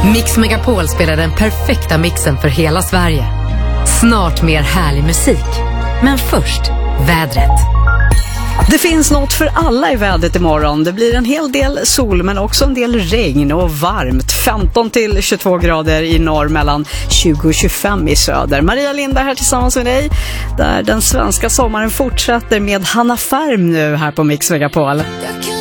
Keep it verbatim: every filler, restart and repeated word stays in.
Mix Megapol spelar den perfekta mixen för hela Sverige. Snart mer härlig musik. Men först, vädret. Det finns något för alla i vädret imorgon. Det blir en hel del sol men också en del regn och varmt. femton till tjugotvå grader i norr, mellan tjugo och tjugofem i söder. Maria Linda här tillsammans med dig, där den svenska sommaren fortsätter med Hanna Färm nu här på Mix Megapol.